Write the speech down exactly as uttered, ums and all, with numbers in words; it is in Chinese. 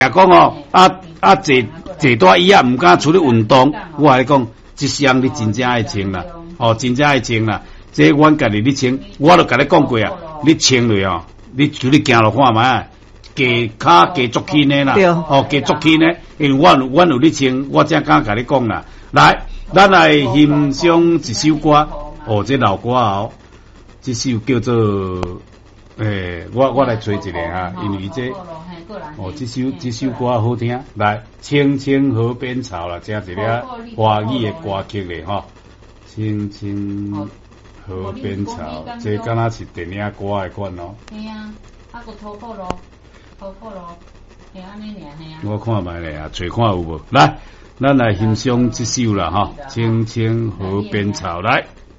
讲哦，啊啊坐坐大椅啊，唔敢出去运动。我来讲，这项你真正爱穿啦，哦，真正爱穿啦。这阮家己你穿，我都甲你讲过啊，你穿落哦，你就你行落看卖，加骹加足轻的啦，哦，加足轻的，因为我我有你穿，我才敢甲你讲啦。来，咱来欣赏一首歌，哦，这老歌哦，这首叫做。诶、欸，我我来吹一个哈，因为这哦，这首这首歌好听，来，青青河边草啦，这一个华语的歌曲咧吼，青青河边草，这敢若是电影歌的款咯。系啊，啊个土破咯，土破咯，系安尼尔系啊。我看卖咧啊，找看有无？来，咱来欣赏这首啦哈，青青河边草来。